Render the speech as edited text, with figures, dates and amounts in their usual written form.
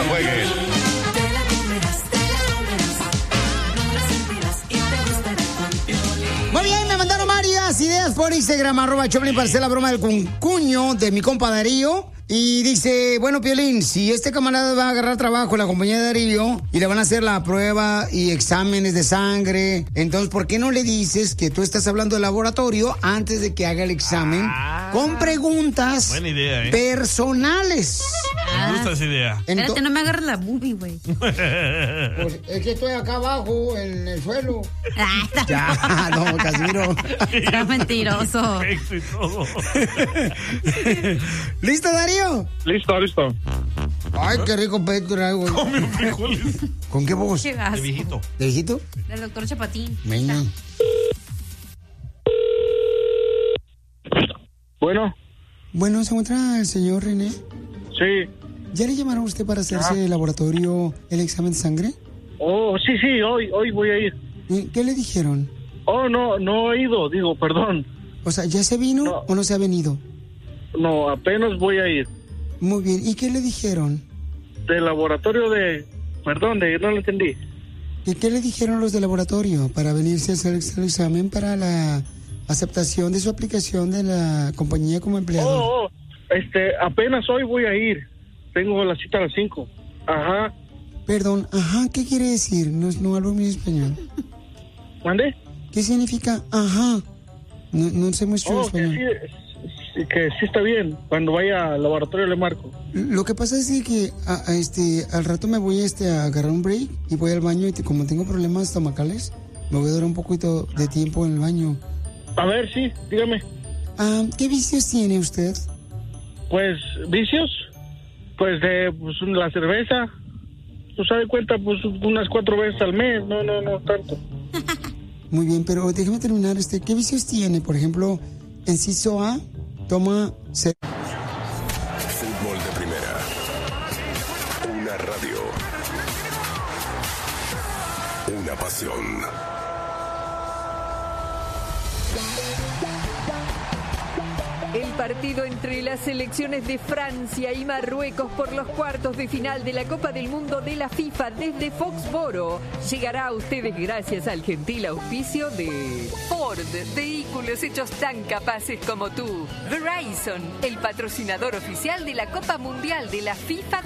juegues. Muy bien, me mandaron varias ideas por Instagram, @Choplin, para hacer la broma del cuño de mi compa Darío. Y dice, bueno, Piolín, si este camarada va a agarrar trabajo en la compañía de Darío y le van a hacer la prueba y exámenes de sangre, entonces, ¿por qué no le dices que tú estás hablando del laboratorio antes de que haga el examen con preguntas buena idea, personales? Me gusta esa idea. Espérate, no me agarres la boobie, güey. Pues es que estoy acá abajo, en el suelo. Ya, no, Casimiro. Era mentiroso. ¿Listo, Darío? Listo. Ay, qué rico pecho traigo. Come frijoles. ¿Con qué voz? Qué asco. De viejito. ¿De viejito? Del doctor Chapatín. Venga. Bueno, ¿se encuentra el señor René? Sí. ¿Ya le llamaron a usted para hacerse el laboratorio, el examen de sangre? Oh, sí, hoy voy a ir. ¿Qué le dijeron? Oh, no he ido, perdón. O sea, ¿ya se vino o no se ha venido? No, apenas voy a ir. Muy bien, ¿y qué le dijeron? Del laboratorio no lo entendí. ¿Y qué le dijeron los del laboratorio para venirse a hacer el examen para la aceptación de su aplicación de la compañía como empleador? Apenas hoy voy a ir. Tengo la cita a las 5. Ajá. Perdón, ajá, ¿qué quiere decir? No hablo muy español. ¿Mande? ¿Qué significa ajá? No sé mucho español. Que sí está bien. Cuando vaya al laboratorio le marco. Lo que pasa es que al rato me voy a agarrar un break y voy al baño y como tengo problemas estomacales, me voy a durar un poquito de tiempo en el baño. A ver, sí, dígame. ¿Qué vicios tiene usted? Pues, ¿vicios? Pues la cerveza. Pues se da cuenta, pues unas 4 veces al mes. No tanto. Muy bien, pero déjeme terminar. ¿Qué vicios tiene? Por ejemplo, inciso A, toma... Fútbol de primera. Una radio. Una pasión. El partido entre las selecciones de Francia y Marruecos por los cuartos de final de la Copa del Mundo de la FIFA desde Foxboro llegará a ustedes gracias al gentil auspicio de Ford, vehículos hechos tan capaces como tú. Verizon, el patrocinador oficial de la Copa Mundial de la FIFA